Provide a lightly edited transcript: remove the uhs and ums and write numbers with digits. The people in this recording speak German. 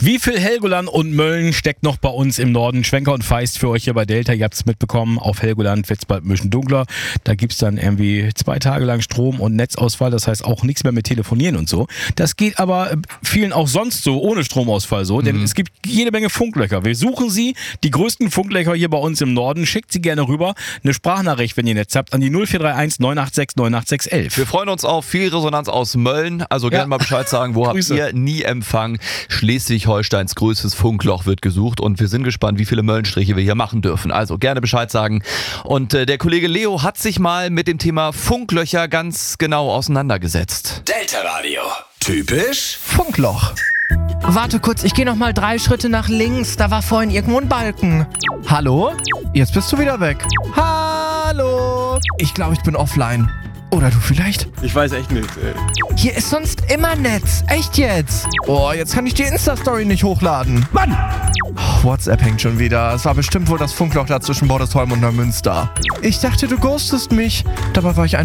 Wie viel Helgoland und Mölln steckt noch bei uns im Norden? Schwenker und Feist für euch hier bei Delta. Ihr habt es mitbekommen, auf Helgoland wird es bald ein bisschen dunkler. Da gibt es dann irgendwie 2 Tage lang Strom- und Netzausfall. Das heißt auch nichts mehr mit Telefonieren und so. Das geht aber vielen auch sonst so, ohne Stromausfall so. Denn es gibt jede Menge Funklöcher. Wir suchen sie, die größten Funklöcher hier bei uns im Norden. Schickt sie gerne rüber. Eine Sprachnachricht, wenn ihr Netz habt, an die 0431 986 98611. Wir freuen uns auf viel Resonanz aus Mölln. Also gerne mal Bescheid sagen, wo habt ihr nie Empfang? Schleswig-Holsteins größtes Funkloch wird gesucht und wir sind gespannt, wie viele Möllenstriche wir hier machen dürfen. Also gerne Bescheid sagen. Und der Kollege Leo hat sich mal mit dem Thema Funklöcher ganz genau auseinandergesetzt. Delta Radio. Typisch Funkloch. Warte kurz, ich gehe noch mal 3 Schritte nach links. Da war vorhin irgendwo ein Balken. Hallo? Jetzt bist du wieder weg. Hallo? Ich glaube, ich bin offline. Oder du vielleicht? Ich weiß echt nicht, ey. Hier ist sonst immer Netz. Echt jetzt? Oh, jetzt kann ich die Insta-Story nicht hochladen. Mann! Oh, WhatsApp hängt schon wieder. Es war bestimmt wohl das Funkloch da zwischen Bordesholm und Neumünster. Ich dachte, du ghostest mich. Dabei war ich einfach